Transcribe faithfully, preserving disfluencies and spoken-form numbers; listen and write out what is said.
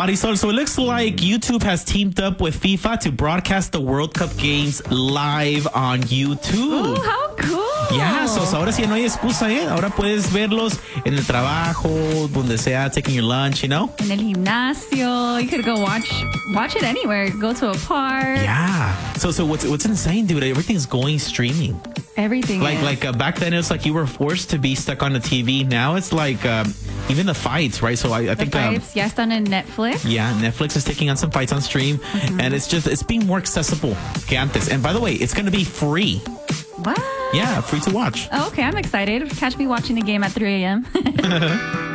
Marisol, so it looks like YouTube has teamed up with FIFA to broadcast the World Cup games live on YouTube. Ooh, how cool. Yeah, so, so ahora sí no hay excusa, ¿eh? Ahora puedes verlos en el trabajo, donde sea, taking your lunch, you know? En el gimnasio. You could go watch watch it anywhere. Go to a park. Yeah. So so what's what's insane, dude? Everything's going streaming. Everything Like is. like uh, back then, it was like you were forced to be stuck on the T V. Now it's like um, even the fights, right? So I, I the think fights, um, ya están en Netflix. yeah, Netflix is taking on some fights on stream, Mm-hmm. and it's just it's being more accessible que antes. And by the way, it's going to be free. What? Yeah, free to watch. Oh, okay, I'm excited. Catch me watching the game at three a.m.